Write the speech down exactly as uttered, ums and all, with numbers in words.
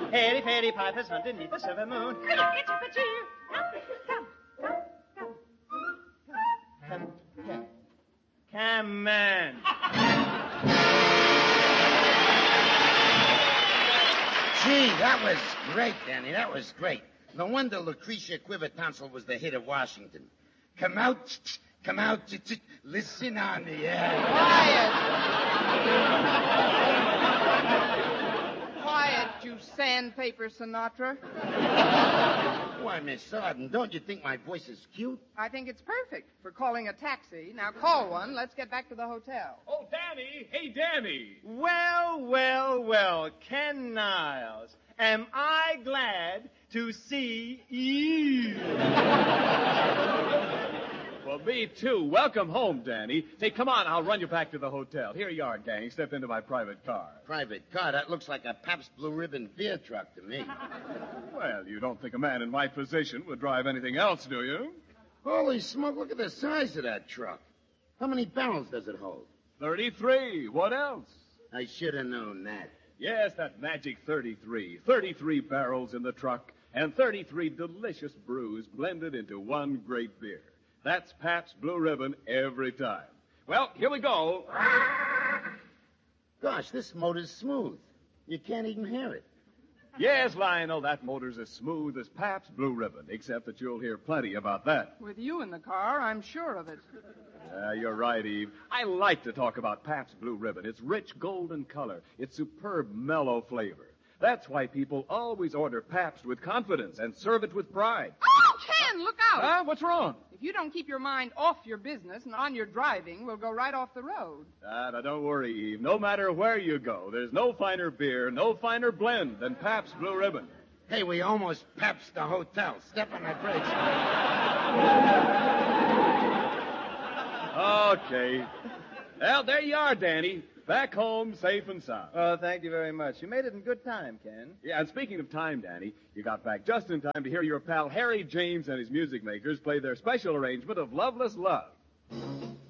Hairy, fairy pipers underneath the silver moon. Come, come, come on. Gee, that was great, Danny. That was great. No wonder Lucretia Quiver-Tonsil was the hit of Washington. Come out, come out, listen on the air. Quiet. Quiet, you sandpaper Sinatra. Why, Miss Arden, don't you think my voice is cute? I think it's perfect for calling a taxi. Now call one. Let's get back to the hotel. Oh, Danny. Hey, Danny. Well, well, well, Ken Niles, am I glad to see you. Well, me too. Welcome home, Danny. Say, come on, I'll run you back to the hotel. Here you are, gang. Step into my private car. Private car? That looks like a Pabst Blue Ribbon beer truck to me. Well, you don't think a man in my position would drive anything else, do you? Holy smoke, look at the size of that truck. How many barrels does it hold? thirty-three. What else? I should have known that. Yes, that magic thirty-three. thirty-three barrels in the truck and thirty-three delicious brews blended into one great beer. That's Pabst Blue Ribbon every time. Well, here we go. Gosh, this motor's smooth. You can't even hear it. Yes, Lionel, that motor's as smooth as Pabst Blue Ribbon, except that you'll hear plenty about that. With you in the car, I'm sure of it. Uh, you're right, Eve. I like to talk about Pabst Blue Ribbon. It's rich golden color. It's superb mellow flavor. That's why people always order Pabst with confidence and serve it with pride. Oh, Ken, look out. Huh? What's wrong? If you don't keep your mind off your business and on your driving, we'll go right off the road. Ah, now don't worry, Eve. No matter where you go, there's no finer beer, no finer blend than Pabst Blue Ribbon. Hey, we almost Pabst the hotel. Step on the brakes. Okay. Well, there you are, Danny. Back home, safe and sound. Oh, thank you very much. You made it in good time, Ken. Yeah, and speaking of time, Danny, you got back just in time to hear your pal Harry James and his music makers play their special arrangement of Loveless Love.